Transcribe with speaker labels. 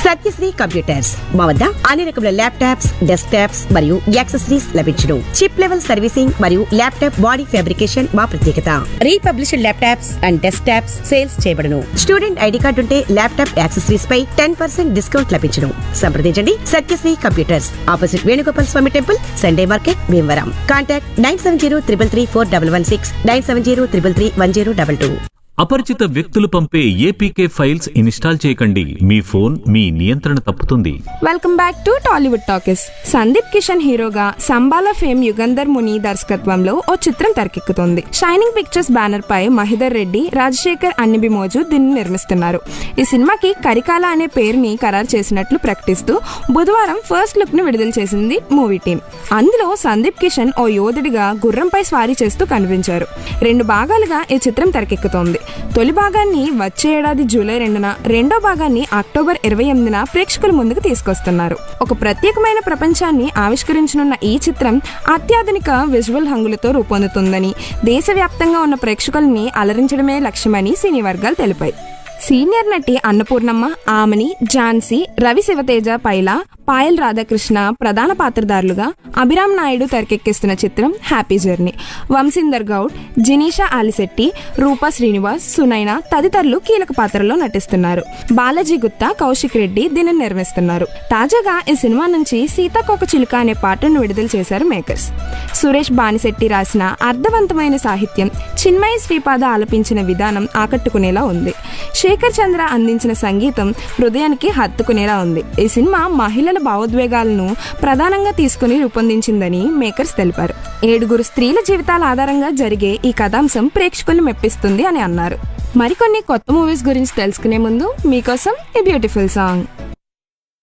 Speaker 1: Satyasri computers మా వద్ద అన్ని రకముల ల్యాప్టాప్స్, డెస్క్టాప్స్ మరియు యాక్సెసరీస్ లభించును. చిప్ లెవెల్ సర్వీసింగ్ మరియు ల్యాప్టాప్ బాడీ ఫ్యాబ్రికేషన్ మా ప్రత్యేకత. Republished laptops and desktops sales చేయబడును. స్టూడెంట్ ఐడి కార్డు ఉంటే ల్యాప్టాప్ యాక్సెసరీస్ పై 10% డిస్కౌంట్ లభించును. సంప్రదించండి సత్యశ్రీ కంప్యూటర్స్, ఆపోజిట్ వేణుగోపాల్ స్వామి temple, Sunday market, Bhimavaram. Contact 9703334116, 9703331022.
Speaker 2: అపరిచిత వ్యక్తులు పంపే ఏపీకే ఫైల్స్ ఇన్స్టాల్ చేయకండి. మీ ఫోన్ మీ నియంత్రణ తప్పుతుంది.
Speaker 3: Welcome back to Tollywood talkies. Sandeep Kishan హీరోగా సంబాలా ఫేమ్ యుగంధర్ ముని దర్శకత్వంలో ఓ చిత్రం తెరకెక్కుతోంది. షైనింగ్ పిక్చర్స్ బ్యానర్ పై మహిదర్ రెడ్డి, రాజశేఖర్ అన్నిబిమోజు దీన్ని నిర్మిస్తున్నారు. ఈ సినిమాకి కరికాల అనే పేరుని ఖరారు చేసినట్లు ప్రకటిస్తూ బుధవారం ఫస్ట్ లుక్ ను విడుదల చేసింది మూవీ టీం. అందులో సందీప్ కిషన్ ఓ యోధుడిగా గుర్రంపై స్వారీ చేస్తూ కనిపించారు. 2 భాగాలుగా ఈ చిత్రం తెరకెక్కుతోంది. తొలి భాగాన్ని వచ్చే ఏడాది జూలై 2న, రెండో భాగాన్ని అక్టోబర్ 28న ప్రేక్షకుల ముందుకు తీసుకొస్తున్నారు. ఒక ప్రత్యేకమైన ప్రపంచాన్ని ఆవిష్కరించనున్న ఈ చిత్రం అత్యాధునిక విజువల్ హంగులతో రూపొందుతుందని, దేశవ్యాప్తంగా ఉన్న ప్రేక్షకుల్ని అలరించడమే లక్ష్యమని సినీ వర్గాలు తెలిపాయి. సీనియర్ నటి అన్నపూర్ణమ్మ, ఆమని, ఝాన్సీ, రవి శివతేజ పైలా, పాయల్ రాధాకృష్ణ ప్రధాన పాత్రధారులుగా అభిరామ్ నాయుడు తెరకెక్కిస్తున్న చిత్రం హ్యాపీ జర్నీ. వంశీందర్ గౌడ్, జినీషా ఆలిశెట్టి, రూపా శ్రీనివాస్, సునైనా తదితరులు కీలక పాత్రల్లో నటిస్తున్నారు. బాలాజీ గుత్తా, కౌశిక్ రెడ్డి దీనిని నిర్మిస్తున్నారు. తాజాగా ఈ సినిమా నుంచి సీతాకోక చిలుక అనే పాటను విడుదల చేశారు మేకర్స్. సురేష్ బానిశెట్టి రాసిన అర్థవంతమైన సాహిత్యం, చిన్మయి శ్రీపాద ఆలపించిన విధానం ఆకట్టుకునేలా ఉంది. శేఖర్ చంద్ర అందించిన సంగీతం హృదయానికి హత్తుకునేలా ఉంది. ఈ సినిమా మహిళల భావోద్వేగాలను ప్రధానంగా తీసుకుని రూపొందించిందని మేకర్స్ తెలిపారు. 7 స్త్రీల జీవితాల ఆధారంగా జరిగే ఈ కథాంశం ప్రేక్షకుల్ని మెప్పిస్తుంది అని అన్నారు. మరికొన్ని కొత్త మూవీస్ గురించి తెలుసుకునే ముందు మీకోసం ఈ బ్యూటిఫుల్ సాంగ్.